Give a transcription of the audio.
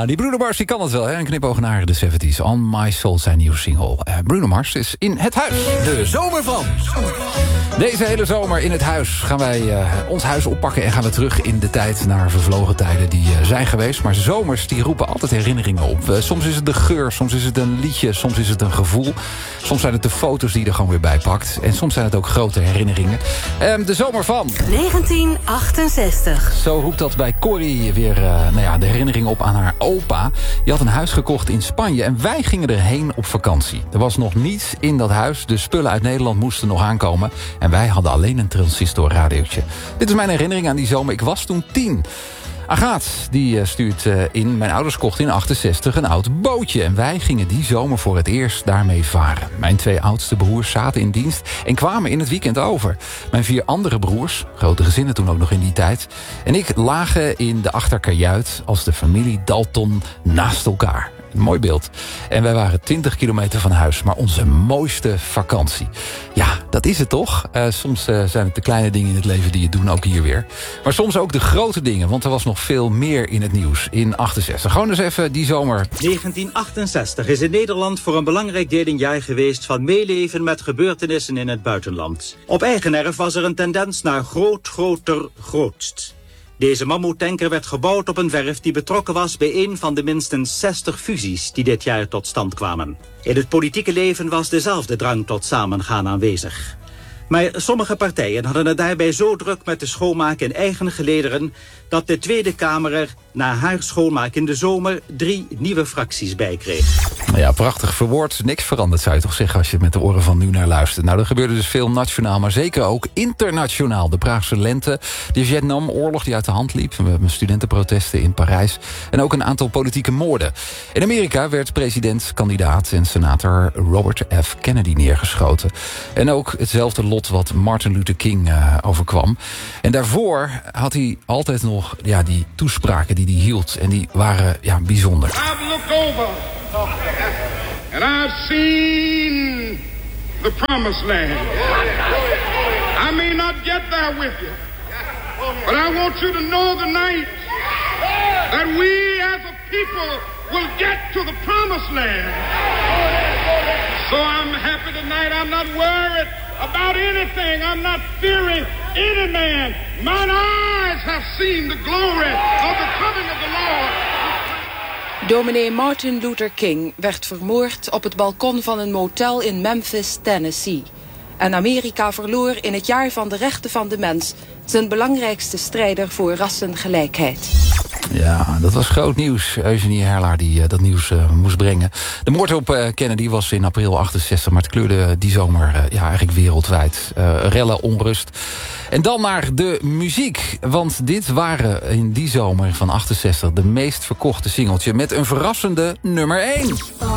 Ja, die Bruno Mars die kan het wel, hè? Een knipoog naar de 70s. On My Soul, zijn nieuwe single. Bruno Mars is in het huis. De zomer van. Deze hele zomer in het huis gaan wij ons huis oppakken... en gaan we terug in de tijd naar vervlogen tijden die zijn geweest. Maar zomers die roepen altijd herinneringen op. Soms is het de geur, soms is het een liedje, soms is het een gevoel. Soms zijn het de foto's die je er gewoon weer bij pakt. En soms zijn het ook grote herinneringen. De zomer van 1968. Zo roept dat bij Corrie weer de herinnering op aan haar opa. Die had een huis gekocht in Spanje en wij gingen erheen op vakantie. Er was nog niets in dat huis. De spullen uit Nederland moesten nog aankomen. En wij hadden alleen een transistorradiootje. Dit is mijn herinnering aan die zomer. Ik was toen 10. Agaat, die stuurt in. Mijn ouders kochten in 68 een oud bootje. En wij gingen die zomer voor het eerst daarmee varen. Mijn 2 oudste broers zaten in dienst en kwamen in het weekend over. Mijn 4 andere broers, grote gezinnen toen ook nog in die tijd... en ik lagen in de achterkajuit als de familie Dalton naast elkaar. Een mooi beeld. En wij waren 20 kilometer van huis, maar onze mooiste vakantie. Ja, dat is het toch? Soms zijn het de kleine dingen in het leven die je doen, ook hier weer. Maar soms ook de grote dingen, want er was nog veel meer in het nieuws in 68. Gewoon eens even die zomer. 1968 is in Nederland voor een belangrijk deel een jaar geweest... van meeleven met gebeurtenissen in het buitenland. Op eigen erf was er een tendens naar groot, groter, grootst. Deze mammoetanker werd gebouwd op een werf die betrokken was bij een van de minstens 60 fusies die dit jaar tot stand kwamen. In het politieke leven was dezelfde drang tot samengaan aanwezig. Maar sommige partijen hadden het daarbij zo druk met de schoonmaak in eigen gelederen... dat de Tweede Kamer er na haar schoonmaak in de zomer 3 nieuwe fracties bij kreeg. Ja, prachtig verwoord. Niks veranderd, zou je toch zeggen, als je met de oren van nu naar luistert. Nou, er gebeurde dus veel nationaal, maar zeker ook internationaal. De Praagse lente, de Vietnamoorlog die uit de hand liep. We hebben studentenprotesten in Parijs. En ook een aantal politieke moorden. In Amerika werd president-kandidaat en senator Robert F. Kennedy neergeschoten. En ook hetzelfde lot wat Martin Luther King overkwam. En daarvoor had hij altijd nog die toespraken die hij hield. En die waren bijzonder. I've looked over and I've seen the promised land. I may not get there with you, but I want you to know tonight that we as a people will get to the promised land. So I'm happy tonight. I'm not worried about anything. I'm not fearing any man. Mine eyes have seen the glory of the coming of the Lord. Dominee Martin Luther King werd vermoord op het balkon van een motel in Memphis, Tennessee. En Amerika verloor in het jaar van de rechten van de mens zijn belangrijkste strijder voor rassengelijkheid. Ja, dat was groot nieuws. Eugenie Herlaar die dat nieuws moest brengen. De moord op Kennedy was in april 68, maar het kleurde die zomer eigenlijk wereldwijd. Rellen, onrust. En dan naar de muziek. Want dit waren in die zomer van 68 de meest verkochte singeltje met een verrassende nummer 1.